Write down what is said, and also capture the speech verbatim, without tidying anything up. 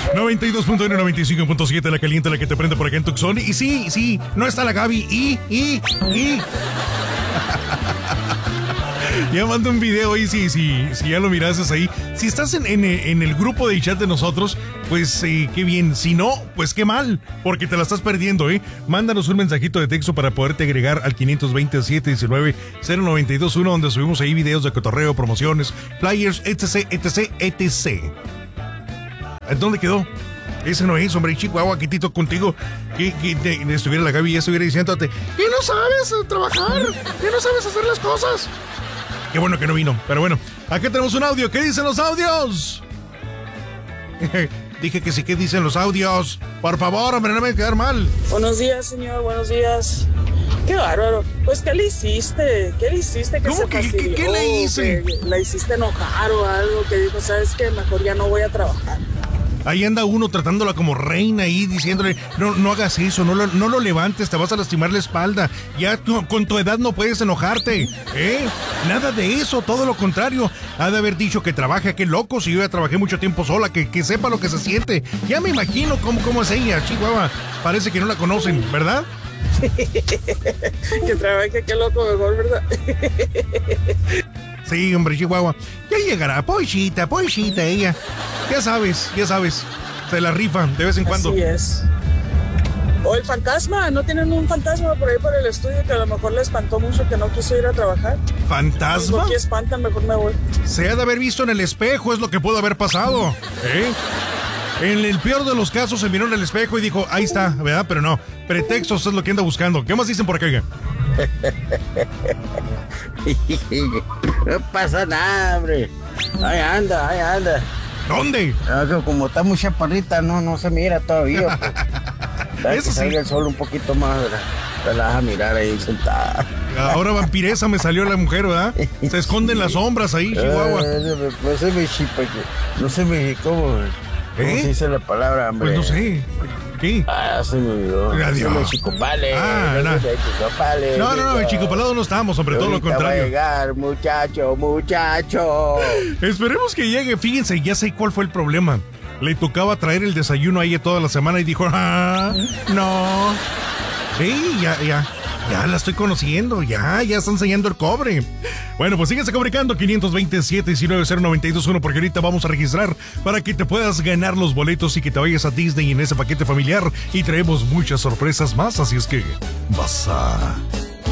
noventa y dos punto uno, noventa y cinco punto siete, la caliente, la que te prende por acá en Tucson. Y sí, sí, no está la Gaby. Y, y, y. Ya mando un video ahí, si, si, si ya lo mirases ahí. Si estás en, en, en el grupo de chat de nosotros, pues eh, qué bien. Si no, pues qué mal, porque te la estás perdiendo, ¿eh? Mándanos un mensajito de texto para poderte agregar al quinientos veinte, siete diecinueve, cero noventa y dos uno, donde subimos ahí videos de cotorreo, promociones, flyers, etc, etc, etcétera. ¿Dónde quedó? Ese no es, hombre, Chihuahua, quitito contigo. Que, que te, estuviera la Gaby y ya estuviera diciéndote, que no sabes trabajar, que no sabes hacer las cosas. Qué bueno que no vino, pero bueno, acá tenemos un audio. ¿Qué dicen los audios? Dije que sí, ¿qué dicen los audios? Por favor, hombre, no me voy a quedar mal. Buenos días, señor, buenos días. Qué bárbaro. Pues, ¿qué le hiciste? ¿Qué le hiciste? ¿Qué ¿Cómo se que, fastidió? ¿qué, qué le hice? ¿Que la hiciste enojar o algo? Que dijo, ¿sabes qué? Mejor ya no voy a trabajar. Ahí anda uno tratándola como reina ahí, diciéndole, no, no hagas eso, no lo, no lo levantes, te vas a lastimar la espalda. Ya tú, con tu edad no puedes enojarte, ¿eh? Nada de eso, todo lo contrario. Ha de haber dicho que trabaje, qué loco, si yo ya trabajé mucho tiempo sola, que, que sepa lo que se siente. Ya me imagino cómo, cómo es ella, Chihuahua. Parece que no la conocen, ¿verdad? Que trabaje, qué loco, mejor, ¿verdad? Sí, hombre, Chihuahua. Ya llegará, pochita, pochita ella. Ya sabes, ya sabes. Se la rifa de vez en cuando. Así es. O el fantasma, ¿no tienen un fantasma por ahí por el estudio que a lo mejor le espantó mucho, que no quiso ir a trabajar? ¿Fantasma? Aquí espantan, mejor me voy. Se ha de haber visto en el espejo, es lo que pudo haber pasado. ¿Eh? En el peor de los casos se miró en el espejo y dijo, ahí está, ¿verdad? Pero no, pretextos es lo que anda buscando. ¿Qué más dicen por acá? No pasa nada, hombre. Ahí anda, ahí anda. ¿Dónde? Como está muy chaparrita, no, no se mira todavía. Pues. Eso que sí. salga el sol un poquito más, te la vas a mirar ahí sentada. Ahora vampiresa me salió la mujer, ¿verdad? Se esconden las sombras ahí, Chihuahua. Eh, no se me chipa, no se me... ¿Cómo, ¿Cómo ¿Eh? se dice la palabra, hombre? Pues no sé. ¿Qué? Ah, se me olvidó. Adiós. Se me chicopale. Ah, no, no. se me chicopale, No, no, no, en Chicopalado no estamos, hombre, todo lo Ahorita contrario. va a llegar, muchacho, muchacho. Esperemos que llegue. Fíjense, ya sé cuál fue el problema. Le tocaba traer el desayuno a ella toda la semana y dijo, ah, no. Sí, ya, ya. Ya la estoy conociendo, ya, ya está enseñando el cobre. Bueno, pues síguese comunicando quinientos veinte, siete diecinueve, cero noventa y dos uno, porque ahorita vamos a registrar para que te puedas ganar los boletos y que te vayas a Disney en ese paquete familiar, y traemos muchas sorpresas más, así es que vas a